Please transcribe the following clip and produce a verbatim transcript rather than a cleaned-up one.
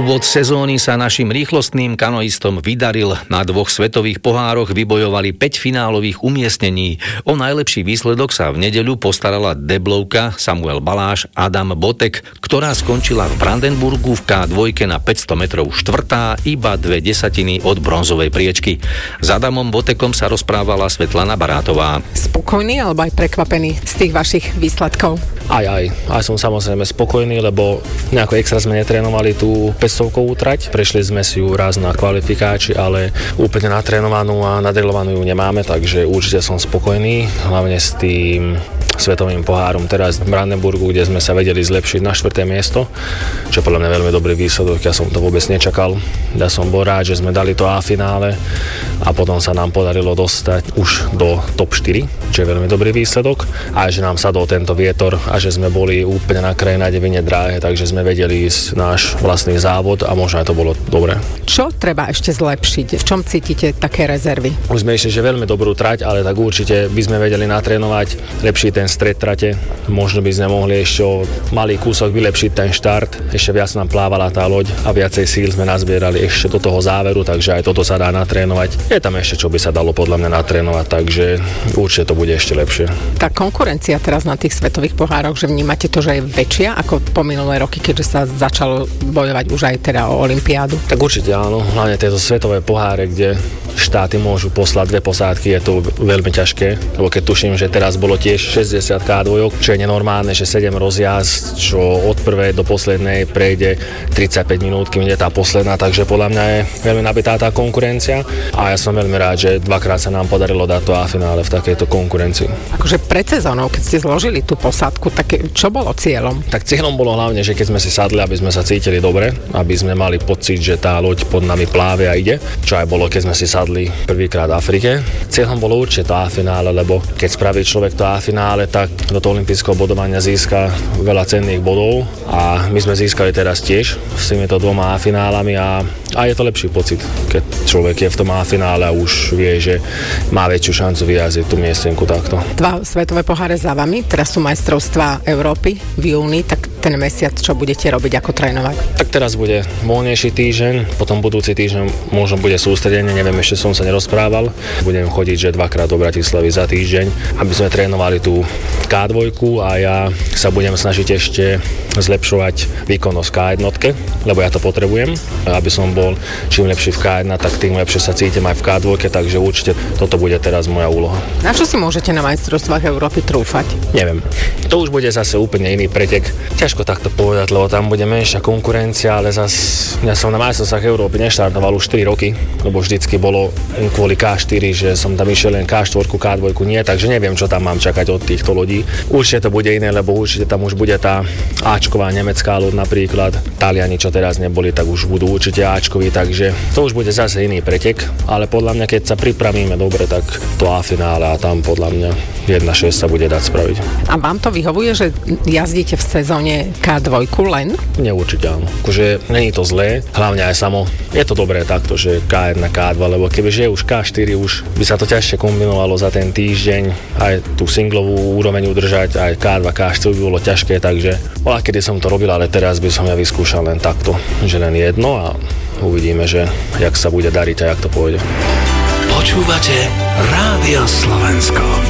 úvod sezóny sa našim rýchlostným kanoistom vydaril. Na dvoch svetových pohároch vybojovali päť finálových umiestnení. O najlepší výsledok sa v nedeľu postarala deblovka Samuel Baláš Adam Botek, ktorá skončila v Brandenburgu v ká dva na päťsto metrov štvrtá, iba dve desatiny od bronzovej priečky. S Adamom Botekom sa rozprávala Svetlana Barátová. Spokojný alebo aj prekvapený z tých vašich výsledkov? Aj, aj. Aj som samozrejme spokojný, lebo nejako extra sme netrénovali tú päťstovkovú trať. Prešli sme si ju raz na kvalifikáči, ale úplne natrénovanú a nadrilovanú ju nemáme, takže určite som spokojný, hlavne s tým svetovým pohárom teraz v Brandenburgu, kde sme sa vedeli zlepšiť na štvrté miesto, čo podľa mňa veľmi dobrý výsledok, ja som to vôbec nečakal. Ja som bol rád, že sme dali to á finále a potom sa nám podarilo dostať už do top štyri, čo je veľmi dobrý výsledok, a že nám sadol tento vietor a že sme boli úplne na kraji na devine dráhe, takže sme vedeli ísť náš vlastný závod a možno aj to bolo dobré. Čo treba ešte zlepšiť? V čom cítite také rezervy? Už sme ešte že veľmi dobrú trať, ale tak určite by sme vedeli natrénovať lepší ten stred trate. Možno by sme mohli ešte o malý kúsok vylepšiť ten štart. Ešte viac nám plávala tá loď a viacej síl sme nazbierali ešte do toho záveru, takže aj toto sa dá natrénovať. Je tam ešte, čo by sa dalo podľa mňa natrénovať, takže určite to bude ešte lepšie. Tá konkurencia teraz na tých svetových pohároch, že vnímate to, že je väčšia ako po minulé roky, keďže sa začalo bojovať už aj teda o olympiádu? Tak určite áno, hlavne tieto svetové poháre, kde štáty môžu poslať dve posádky, je to veľmi ťažké, lebo keď tuším, že teraz bolo tiež šesťdesiat ká dva, čo je nenormálne, že sedem rozjazd, čo od prvej do poslednej prejde tridsaťpäť minút, kým je tá posledná, takže podľa mňa je veľmi nabitá tá konkurencia a ja som veľmi rád, že dvakrát sa nám podarilo dať to á finále v takejto konkurencii. Akože pred sezónou, keď ste zložili tú posádku, tak čo bolo cieľom? Tak cieľom bolo hlavne, že keď sme si sadli, aby sme sa cítili dobre, aby sme mali pocit, že tá loď pod nami pláve a ide, čo aj bolo, keď sme si sadli prvýkrát v Afrike. Cieľom bolo určite to á finále, lebo keď spraví človek to á finále, tak do toho olympijského bodovania získa veľa cenných bodov a my sme získali teraz tiež s týmito dvoma á finálami a, a je to lepší pocit, keď človek je v tom á finále a už vie, že má väčšiu šancu vyjazdiť tú miestenku takto. Dva svetové poháre za vami, teraz sú majstrovstvá Európy v júni, tak ten mesiac, čo budete robiť, ako trénovať? Tak teraz bude voľnejší týždeň, potom budúci týždeň možno bude sústredenie, neviem, ešte som sa nerozprával. Budem chodiť, že dvakrát do Bratislavy za týždeň, aby sme trénovali tú ká dva a ja sa budem snažiť ešte zlepšovať výkonnosť ká jedna, lebo ja to potrebujem. Aby som bol čím lepší v ká jedna, tak tým lepšie sa cítim aj v ká dva, takže určite toto bude teraz moja úloha. Na čo si môžete na majstrovstvách Európy trúfať? Neviem. To už bude zase úplne iný pretek. Ťažko takto povedať, lebo tam bude menšia konkurencia, ale zase ja som na majstrovstvách Európy neštartoval už štyri roky, lebo vždycky bolo kvôli ká štyri, že som tam išiel len ká štyri, ká dva nie, takže neviem, čo tam mám čakať od týchto lodí. Určite to bude iné, lebo určite tam už bude tá áčková nemecká loď napríklad. Taliani, čo teraz neboli, tak už budú určite áčkoví, takže to už bude zase iný pretek, ale podľa mňa, keď sa pripravíme dobre, tak to á finále a tam podľa mňa jedna šesť sa bude dať spraviť. A vám to vyhovuje, že jazdíte v sezóne ká dva len? Nie, určite áno. Akože není to zlé, hlavne aj samo. Je to dobré takto, že ká jedna, ká dva, lebo kebyže je už ká štyri, už by sa to ťažšie kombinovalo za ten týždeň, aj tú singlovú úroveň udržať, aj ká dva, ká štyri by bolo ťažké, takže bola, kedy som to robil, ale teraz by som ja vyskúšal len takto, že len jedno a uvidíme, že jak sa bude dariť a jak to pôjde. Počúvate Rádio Slovensko.